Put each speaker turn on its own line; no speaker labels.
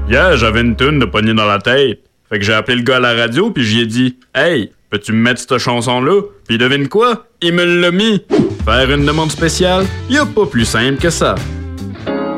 Hier, j'avais une toune de pogner dans la tête. Fait que j'ai appelé le gars à la radio puis j'y ai dit « Hey, peux-tu me mettre cette chanson-là? » Puis devine quoi? Il me l'a mis. Faire une demande spéciale? Y a pas plus simple que ça.